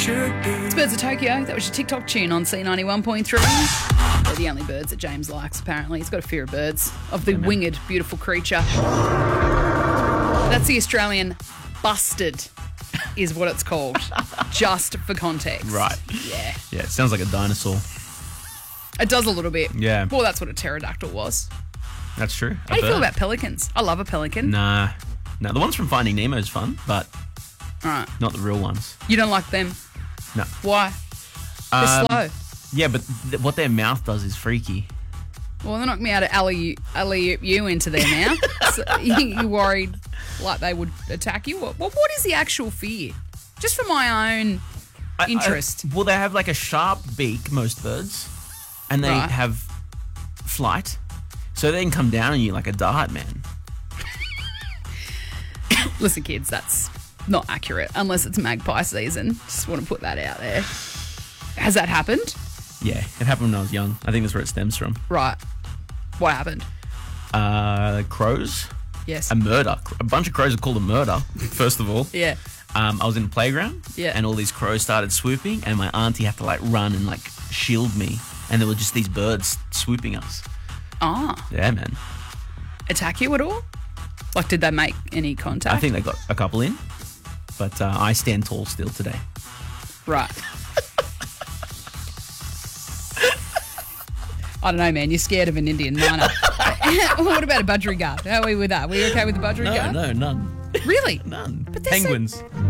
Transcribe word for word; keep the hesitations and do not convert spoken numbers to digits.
should be. It's Birds of Tokyo. That was your TikTok tune on C ninety-one point three. They're the only birds that James likes, apparently. He's got a fear of birds, of the Yeah, man. winged, beautiful creature. That's the Australian bustard, is what it's called, just for context. Right. Yeah. Yeah, it sounds like a dinosaur. It does a little bit. Yeah. Well, that's what a pterodactyl was. That's true. How do you feel about pelicans? I love a pelican. Nah. No, the ones from Finding Nemo is fun, but All right. not the real ones. You don't like them? No. Why? They're Um, slow. Yeah, but th- what their mouth does is freaky. Well, they knocked me out of alley alley you into their mouth. So you, you worried like they would attack you? What, what, what is the actual fear? Just for my own I- interest. I- well, they have like a sharp beak, most birds, and they Right. have flight. So they can come down on you like a dart, man. Listen, kids, that's not accurate unless it's magpie season. Just want to put that out there. Has that happened? Yeah, it happened when I was young. I think that's where it stems from. Right. What happened? Uh, crows. Yes. A murder. A bunch of crows are called a murder, first of all. yeah. Um, I was in the playground, Yeah. and all these crows started swooping, and my auntie had to like run and like shield me, and there were just these birds swooping us. Ah. Yeah, man. Attack you at all? Like, did they make any contact? I think they got a couple in, but uh, I stand tall still today. Right. I don't know, man. You're scared of an Indian miner. What about a budgerigar? How are we with that? Are we okay with the budgerigar? No, no, none. Really? None. But they're so- Penguins.